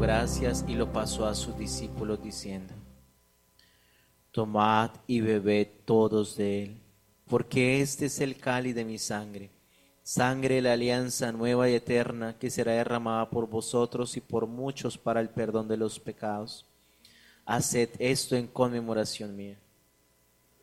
gracias y lo pasó a sus discípulos diciendo: Tomad y bebed todos de él, porque este es el cáliz de mi sangre, sangre de la alianza nueva y eterna, que será derramada por vosotros y por muchos para el perdón de los pecados. Haced esto en conmemoración mía.